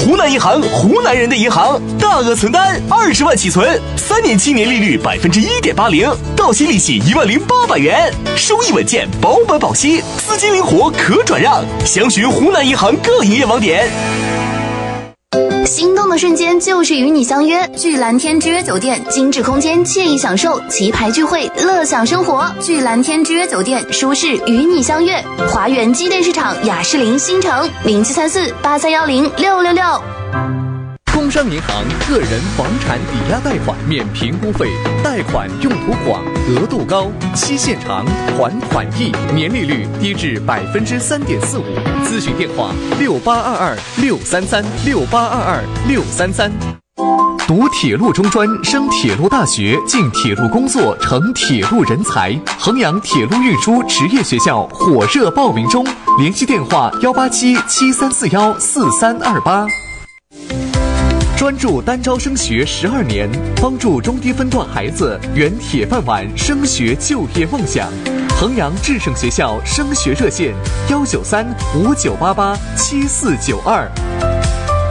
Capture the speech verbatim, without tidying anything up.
湖南银行，湖南人的银行，大额存单二十万起存，三年期年利率百分之一点八零，到期利息一万零八百元，收益稳健，保本保息，资金灵活可转让。详询湖南银行各营业网点。 心动的瞬间就是与你相约，聚蓝天之约酒店，精致空间，惬意享受，棋牌聚会，乐享生活。聚蓝天之约酒店，舒适与你相约。华源机电市场雅士林新城零七三四八三幺零六六六。 工商银行个人房产抵押贷款免评估费，贷款用途广，额度高，期限长，还款易，年利率低至百分之三点四五。咨询电话：六八二二六三三六八二二六三三。读铁路中专，升铁路大学，进铁路工作，成铁路人才。衡阳铁路运输职业学校火热报名中，联系电话：幺八七七三四幺四三二八。专注单招升学十二年，帮助中低分段孩子圆铁饭碗升学就业梦想。衡阳智胜学校升学热线：幺九三五九八八七四九二。